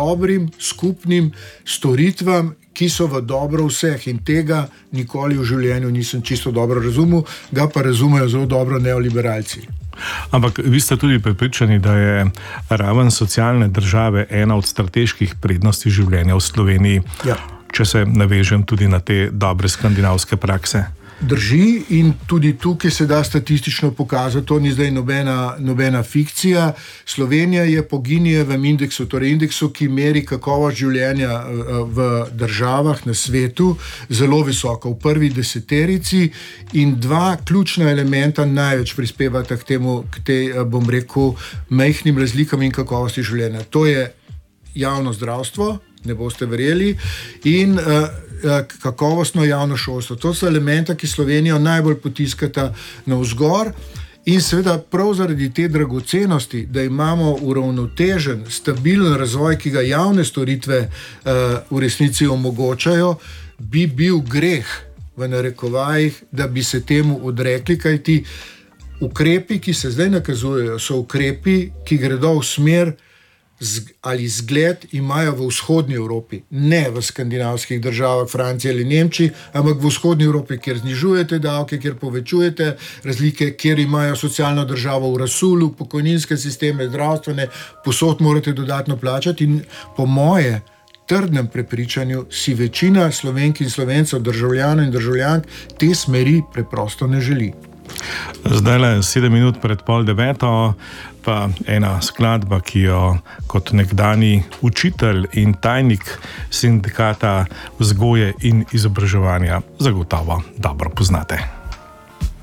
dobrim, skupnim storitvam, ki so v dobro vseh, in tega nikoli v življenju nisem čisto dobro razumel, ga pa razumejo zelo dobro neoliberalci. Ampak vi ste tudi prepričani, da je raven socialne države ena od strateških prednosti življenja v Sloveniji, Ja. Če se navežem tudi na te dobre skandinavske prakse. Drži, in tudi tukaj se da statistično pokazati, to ni zdaj nobena fikcija. Slovenija je po Ginijevem indeksu, torej indeksu, ki meri kakovost življenja v državah na svetu, zelo visoka, v prvi deseterici, in dva ključna elementa največ prispevata k tej, bom rekel, majhnim razlikam in kakovosti življenja. To je javno zdravstvo, ne boste verjeli, in kakovostno javno šolstvo. To so elementa, ki Slovenijo najbolj potiskata navzgor, in seveda prav zaradi te dragocenosti, da imamo uravnotežen, stabilen razvoj, ki ga javne storitve v resnici omogočajo, bi bil greh, v narekovajih, da bi se temu odrekli, kajti ukrepi, ki se zdaj nakazujejo, so ukrepi, ki gredo v smer ali zgled imajo v vzhodni Evropi, ne v skandinavskih državah, Franciji ali Nemčiji, ampak v vzhodni Evropi, kjer znižujete davke, kjer povečujete razlike, kjer imajo socialno državo v rasulu, pokojninske sisteme, zdravstvene, posod morate dodatno plačati, in po moje trdnem prepričanju si večina Slovenk in Slovencev, državljanov in državljank, te smeri preprosto ne želi. Zdaj le 7 minut pred 8:30, pa ena skladba, ki jo kot nekdani učitelj in tajnik sindikata vzgoje in izobraževanja zagotovo dobro poznate.